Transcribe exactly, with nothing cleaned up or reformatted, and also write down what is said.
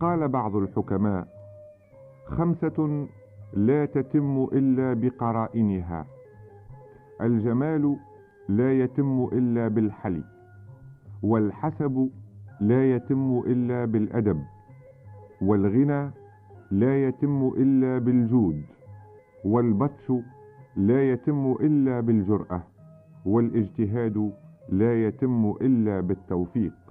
قال بعض الحكماء: خمسة لا تتم إلا بقرائنها: الجمال لا يتم إلا بالحلي، والحسب لا يتم إلا بالأدب، والغنى لا يتم إلا بالجود، والبطش لا يتم إلا بالجرأة، والاجتهاد لا يتم إلا بالتوفيق.